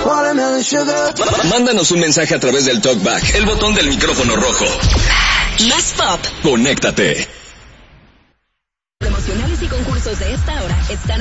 Mándanos un mensaje a través del TalkBack, el botón del micrófono rojo. Más pop. Conéctate. Promocionales y concursos de esta hora están